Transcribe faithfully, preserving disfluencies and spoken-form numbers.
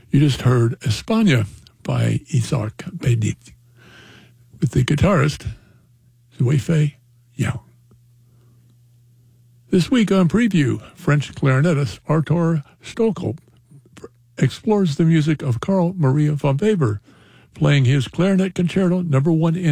You just heard España by Isaac Benedict with the guitarist Zuefe Young. This week on Preview, French clarinetist Artur Stoeckel explores the music of Carl Maria von Weber, playing his clarinet concerto number one in